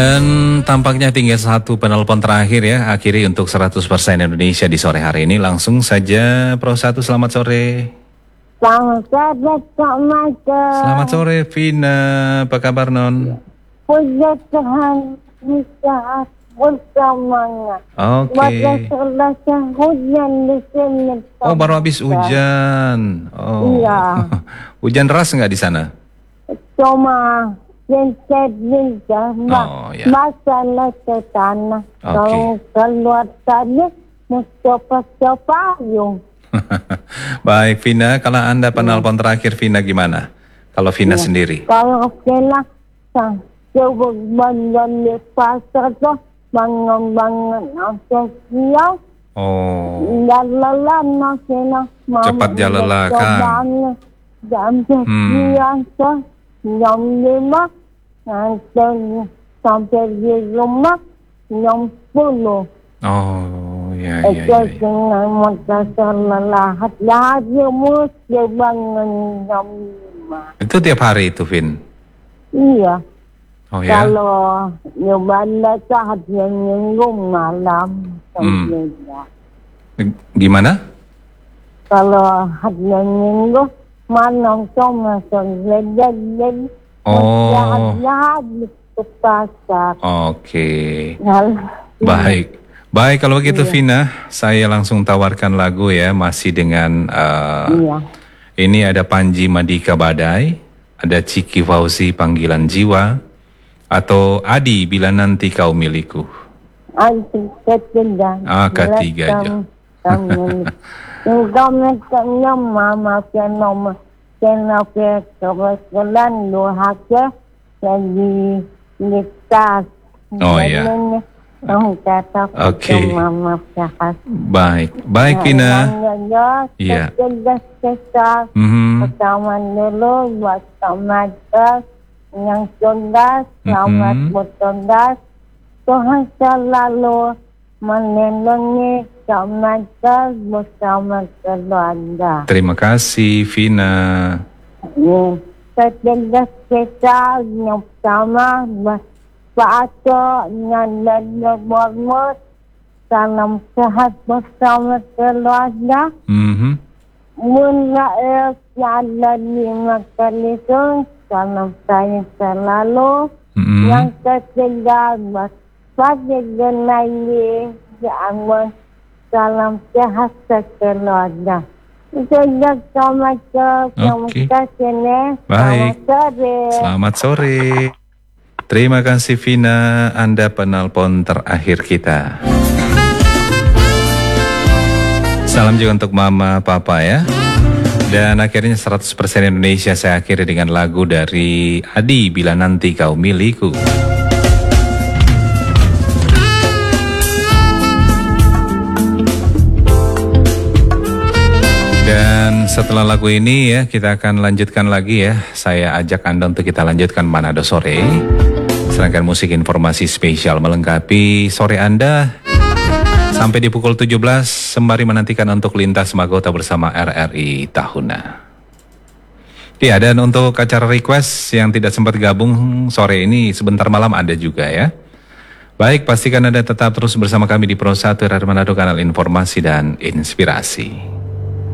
Dan tampaknya tinggal satu penelpon terakhir ya, akhiri untuk 100% Indonesia di sore hari ini. Langsung saja Pro 1, selamat sore. Selamat sore, Kak Maka. Selamat sore, Vina. Apa kabar, Non? Puji Tuhan, bisa bersamanya. Oke. Selesai hujan di sini. Oh, baru habis hujan. Oh. Iya. Hujan deras nggak di sana? Cuma lincah-lincah, ya. masalah ke tanah. Kalau keluar tadi, mencoba-coba yung. Baik, Vina. Kalau Anda penelpon terakhir, Vina gimana? Kalau Vina sendiri? Kalau Vina, coba bangun di pasar tuh, bangun-bangun siang. Oh. Jalalan maksudnya. Cepat jalalah, Kang. Jam siang tuh, jam 5. Nanti sampai di rumah jam 10. Oh, ya. Itu dengan motor lahat mesti bangun jam 5. Itu tiap hari itu, Vin? Iya. Oh ya? Kalau nyoba saat yang nyinggung malam. Gimana? Kalau hati yang nyinggung malam sama sengledek. Oh. Jahat ke pasar. Oke. Baik. Baik, kalau begitu Vina, saya langsung tawarkan lagu ya, masih dengan ini ada Panji Madika Badai, ada Ciki Fauzi Panggilan Jiwa, atau Adi Bila Nanti Kau Milikku. Ketiga. Ketiga aja. Yang mama nomor. Kenapa kebetulan dua hake lagi nikah. Oh ya. Oke. Baik Vina. Iya. Pertama dulu buat Kamada yang cerdas, selamat bercerdas. Tuhan selalu melindungi Kamada bersama keluarga. Terima kasih Vina. Cerdas kita yang pertama Pak Ato yang bermut. Salam sehat bersama keluarga. Mula ada 5 kali itu. Salam saya selalu. Yang ketiga pada genai jangan salam sehat keluarga. Sejak sama Baik. Selamat sore. Terima kasih Vina, Anda penelpon terakhir kita. Salam juga untuk Mama, Papa ya. Dan akhirnya 100% Indonesia saya akhiri dengan lagu dari Adi Bila Nanti Kau Milikku. Dan setelah lagu ini ya, kita akan lanjutkan lagi ya. Saya ajak Anda untuk kita lanjutkan Manado Sore. Serangkaian musik informasi spesial melengkapi sore Anda sampai di pukul 17 sembari menantikan untuk lintas Magota bersama RRI Tahuna. Ya, dan untuk acara request yang tidak sempat gabung sore ini sebentar malam ada juga ya. Baik, pastikan Anda tetap terus bersama kami di Pro 1 RRI Manado, kanal informasi dan inspirasi.